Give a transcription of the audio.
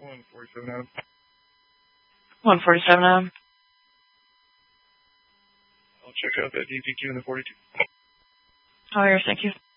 147 Adam. 147 Adam. I'll check out that DPQ in the 42. Oh, here, thank you.